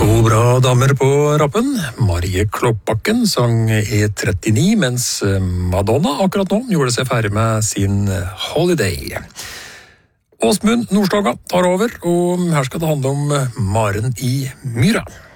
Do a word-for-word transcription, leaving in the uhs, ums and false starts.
To bra damer på rappen. Marie Kloppakken sang E trettini, mens Madonna akkurat nå gjorde seg ferdig med sin Holiday. Åsmund Nordstoga tar over, og her skal det handle om Maren i Myra.